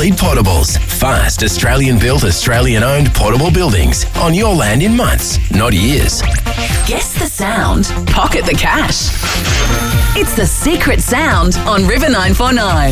Elite Portables. Fast, Australian-built, Australian-owned portable buildings on your land in months, not years. Guess the sound. Pocket the cash. It's the secret sound on River 949.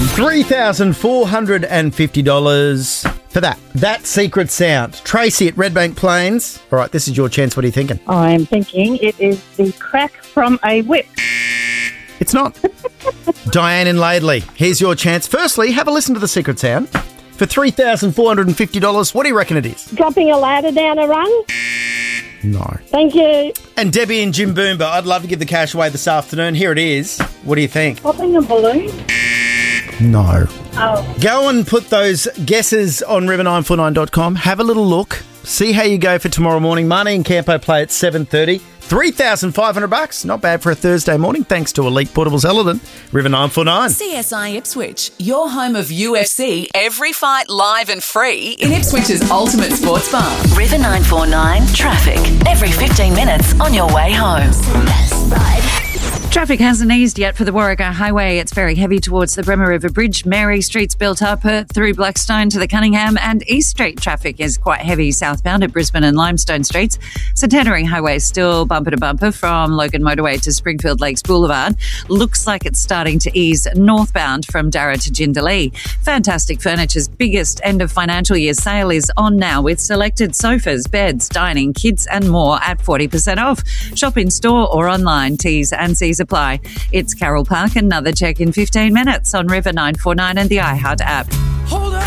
$3,450 for that. That secret sound. Tracy at Redbank Plains. All right, this is your chance. What are you thinking? I'm thinking it is the crack from a whip. It's not. Diane in Laidley, here's your chance. Firstly, have a listen to the secret sound. For $3,450, what do you reckon it is? Dropping a ladder down a rung? No. Thank you. And Debbie in Jimboomba, I'd love to give the cash away this afternoon. Here it is. What do you think? Popping a balloon? No. Oh. Go and put those guesses on river949.com. Have a little look. See how you go for tomorrow morning. Marnie and Campo play at 7:30. $3,500. Not bad for a Thursday morning, thanks to Elite Portables Ellerton. River 949. CSI Ipswich, your home of UFC, every fight live and free in Ipswich's ultimate sports bar. River 949 traffic, every 15 minutes on your way home. Traffic hasn't eased yet for the Warwick Highway. It's very heavy towards the Bremer River Bridge. Mary Street's built up through Blackstone to the Cunningham, and East Street traffic is quite heavy southbound at Brisbane and Limestone Streets. Centenary Highway is still bumper to bumper from Logan Motorway to Springfield Lakes Boulevard. Looks like it's starting to ease northbound from Darra to Jindalee. Fantastic Furniture's biggest end of financial year sale is on now with selected sofas, beds, dining, kids and more at 40% off. Shop in store or online. T's and C's apply. It's Carol Park. Another check in 15 minutes on River 949 and the iHeart app.